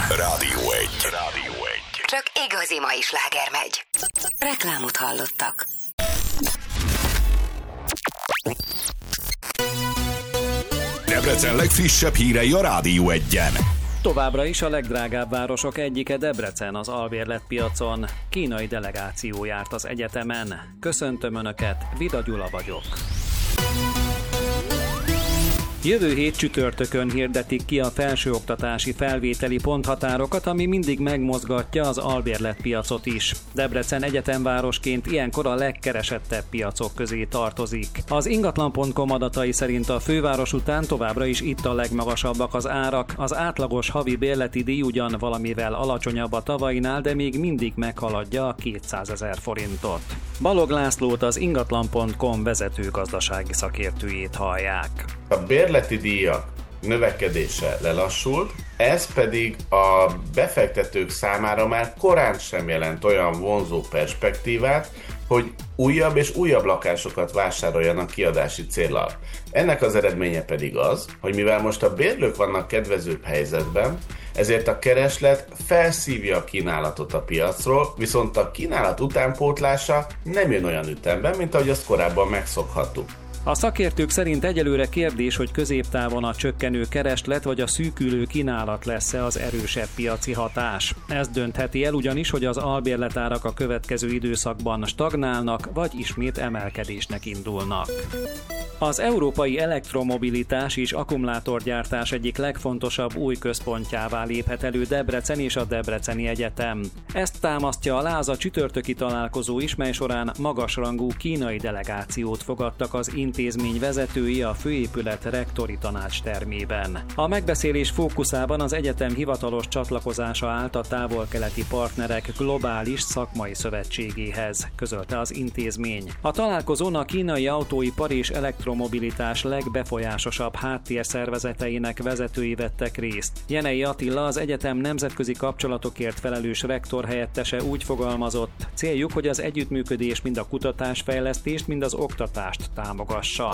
Rádió 1. Csak igazi mai sláger megy. Reklámot hallottak. Debrecen legfrissebb hírei a Rádió 1-en. Továbbra is a legdrágább városok egyike Debrecen az albérletpiacon. Kínai delegáció járt az egyetemen. Köszöntöm Önöket, Vida Gyula vagyok. Jövő hét csütörtökön hirdetik ki a felsőoktatási felvételi ponthatárokat, ami mindig megmozgatja az albérletpiacot is. Debrecen egyetemvárosként ilyenkor a legkeresettebb piacok közé tartozik. Az ingatlan.com adatai szerint a főváros után továbbra is itt a legmagasabbak az árak. Az átlagos havi bérleti díj ugyan valamivel alacsonyabb a tavainál, de még mindig meghaladja a 200 000 forintot. Balog Lászlót, az ingatlan.com vezető gazdasági szakértőjét hallják. A bérleti díjak növekedése lelassult, ez pedig a befektetők számára már korán sem jelent olyan vonzó perspektívát, hogy újabb és újabb lakásokat vásároljanak kiadási céllal. Ennek az eredménye pedig az, hogy mivel most a bérlők vannak kedvezőbb helyzetben, ezért a kereslet felszívja a kínálatot a piacról, viszont a kínálat utánpótlása nem jön olyan ütemben, mint ahogy azt korábban megszokhattuk. A szakértők szerint egyelőre kérdés, hogy középtávon a csökkenő kereslet vagy a szűkülő kínálat lesz-e az erősebb piaci hatás. Ez döntheti el ugyanis, hogy az albérletárak a következő időszakban stagnálnak, vagy ismét emelkedésnek indulnak. Az európai elektromobilitás és akkumulátorgyártás egyik legfontosabb új központjává léphet elő Debrecen és a Debreceni Egyetem. Ezt támasztja alá az a csütörtöki találkozó is, mely során magasrangú kínai delegációt fogadtak az intézmény vezetői a főépület rektori tanács termében. A megbeszélés fókuszában az egyetem hivatalos csatlakozása állt a távol-keleti partnerek globális szakmai szövetségéhez, közölte az intézmény. A találkozón a kínai autóipar és elektromobilitás legbefolyásosabb háttérszervezeteinek vezetői vettek részt. Jenei Attila, az egyetem nemzetközi kapcsolatokért felelős rektor helyettese úgy fogalmazott: céljuk, hogy az együttműködés mind a kutatásfejlesztést, mind az oktatást támogassa.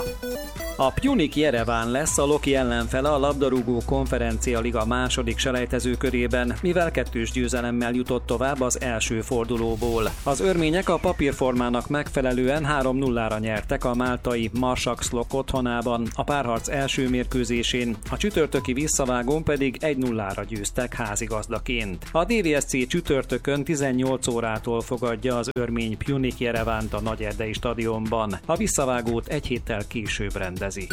A Pjunik Jereván lesz a Loki ellenfele a labdarúgó konferencia liga második selejtező körében, mivel 2-2 győzelemmel jutott tovább az első fordulóból. Az örmények a papírformának megfelelően 3-0-ra nyertek a máltai Marsaxlok otthonában a párharc első mérkőzésén, a csütörtöki visszavágón pedig 1-0-ra győztek házigazdaként. A DVSC csütörtökön 18 órától fogadja az örmény Pjunik Jerevánt a Nagyerdei stadionban. A visszavágót egy héttel később rendezik.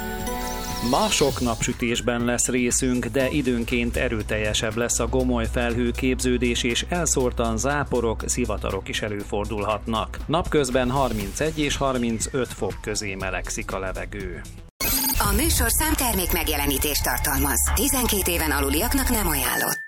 Ma sok napsütésben lesz részünk, de időnként erőteljesebb lesz a gomoly felhőképződés, és elszórtan záporok, zivatarok is előfordulhatnak. Napközben 31 és 35 fok közé melegszik a levegő. A műsorszám termék megjelenítést tartalmaz. 12 éven aluliaknak nem ajánlott.